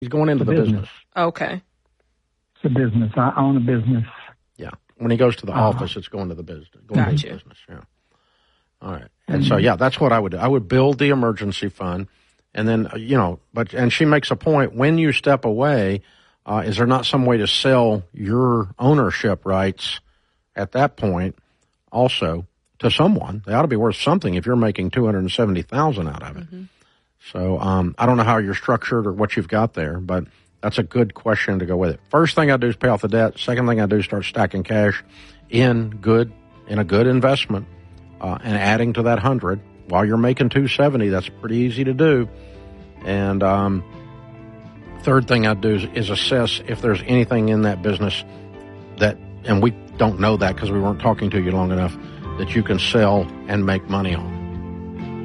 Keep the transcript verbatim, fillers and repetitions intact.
He's going into the, the business. business. Okay. It's a business. I own a business. Yeah. When he goes to the uh, office, it's going to the business. Going gotcha. to the business. Yeah. All right. And mm-hmm. so, yeah, that's what I would do. I would build the emergency fund. And then, you know, but, and she makes a point, when you step away, uh, is there not some way to sell your ownership rights at that point also to someone? They ought to be worth something if you're making two hundred seventy thousand dollars out of it. Mm-hmm. So, um, I don't know how you're structured or what you've got there, but that's a good question to go with it. First thing I do is pay off the debt. Second thing I do is start stacking cash in good, in a good investment, uh, and adding to that hundred. While you're making two seventy, that's pretty easy to do. And um, third thing I do is, is assess if there's anything in that business that, and we don't know that because we weren't talking to you long enough, that you can sell and make money on.